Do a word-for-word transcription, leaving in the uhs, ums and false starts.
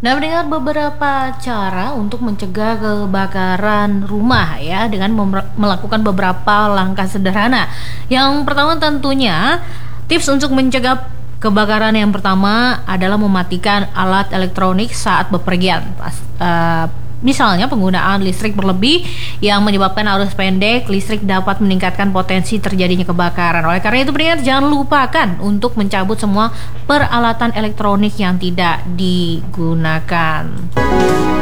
Nah, mendengar beberapa cara untuk mencegah kebakaran rumah ya dengan memer- melakukan beberapa langkah sederhana. Yang pertama tentunya tips untuk mencegah kebakaran yang pertama adalah mematikan alat elektronik saat bepergian. Pas, eh, Misalnya penggunaan listrik berlebih yang menyebabkan arus pendek, listrik dapat meningkatkan potensi terjadinya kebakaran. Oleh karena itu pendengar jangan lupakan untuk mencabut semua peralatan elektronik yang tidak digunakan.